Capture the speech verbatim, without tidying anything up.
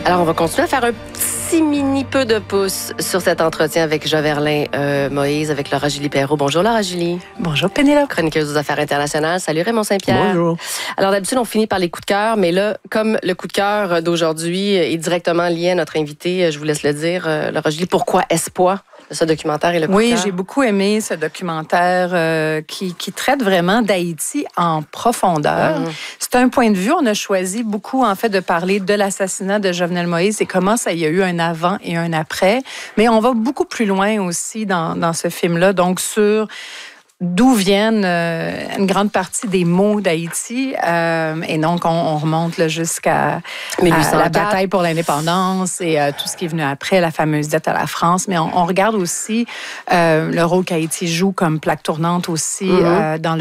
Alors, on va continuer à faire un petit mini peu de pouce sur cet entretien avec Joverlin euh, Moïse, avec Laura Julie Perrault. Bonjour Laura Julie. Bonjour Pénélope. Chroniqueuse aux affaires internationales. Salut Raymond Saint-Pierre. Bonjour. Alors d'habitude, on finit par les coups de cœur, mais là, comme le coup de cœur d'aujourd'hui est directement lié à notre invité, je vous laisse le dire, euh, Laura Julie, pourquoi Espoir? Ce documentaire et le coup Oui, de cœur. j'ai beaucoup aimé ce documentaire euh, qui, qui traite vraiment d'Haïti en profondeur. Mmh. C'est un point de vue. On a choisi beaucoup, en fait, de parler de l'assassinat de Jovenel Moïse et comment ça y a eu un avant et un après. Mais on va beaucoup plus loin aussi dans, dans ce film-là, donc sur d'où viennent euh, une grande partie des maux d'Haïti. Euh, et donc, on, on remonte là, jusqu'à à la bataille pour l'indépendance et euh, tout ce qui est venu après, la fameuse dette à la France. Mais on, on regarde aussi euh, le rôle qu'Haïti joue comme plaque tournante aussi mm-hmm. euh, dans le